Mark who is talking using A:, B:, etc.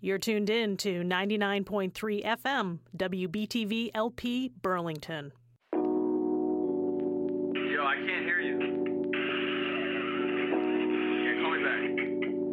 A: You're tuned in to 99.3 FM, WBTV LP, Burlington.
B: Yo, I can't hear you.